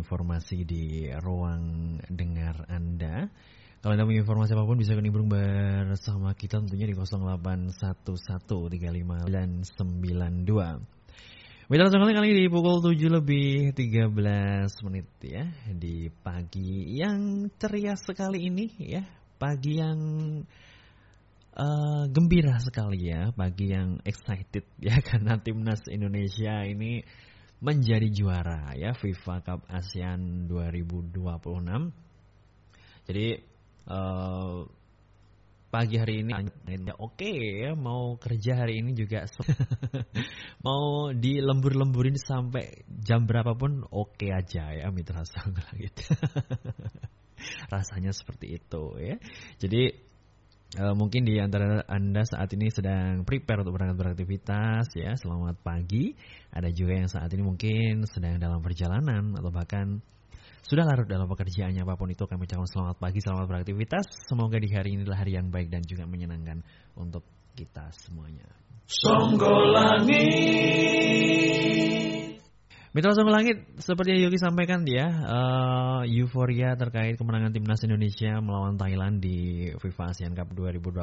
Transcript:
informasi di ruang dengar Anda. Kalau Anda punya informasi apapun bisa nimbrung bersama kita tentunya di 0811-11992. Mitra kali di pukul 7 lebih 13 menit ya, di pagi yang ceria sekali ini ya, pagi yang gembira sekali ya, pagi yang excited ya, karena timnas Indonesia ini menjadi juara ya FIFA Cup ASEAN 2026. Jadi pagi hari ini oke ya, mau kerja hari ini juga mau dilembur-lemburin sampai jam berapapun oke aja ya Mitra Sang Langit. Rasanya seperti itu ya. Jadi mungkin di antara Anda saat ini sedang prepare untuk berangkat beraktivitas ya, selamat pagi. Ada juga yang saat ini mungkin sedang dalam perjalanan atau bahkan sudah larut dalam pekerjaannya, apapun itu kami ucapkan selamat pagi, selamat beraktivitas. Semoga di hari ini adalah hari yang baik dan juga menyenangkan untuk kita semuanya. Songgolangit. Mitra Songgolangit, seperti yang Yogi sampaikan ya, euforia terkait kemenangan timnas Indonesia melawan Thailand di FIFA ASEAN Cup 2026